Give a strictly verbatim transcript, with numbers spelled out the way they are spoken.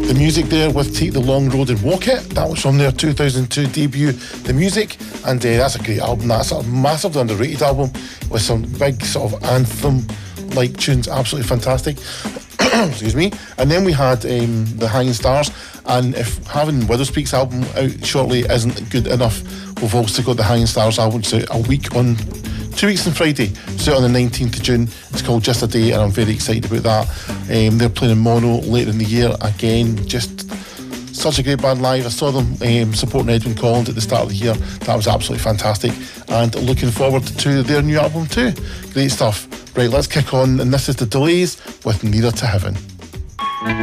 the music there with Take the Long Road and Walk It. That was from their two thousand two debut, The Music, and uh, that's a great album. That's a massively underrated album with some big sort of anthem-like tunes. Absolutely fantastic. Excuse me. And then we had um, the Hanging Stars, and if having Widowspeak's album out shortly isn't good enough, we've also got the Hanging Stars album out a week on two weeks on Friday, so on the nineteenth of June. It's called Just a Day, and I'm very excited about that. Um, they're playing in Mono later in the year again. Just such a great band live. I saw them um, supporting Edwyn Collins at the start of the year. That was absolutely fantastic, and looking forward to their new album too. Great stuff. Right, let's kick on, and this is The Delays with Nearer to Heaven.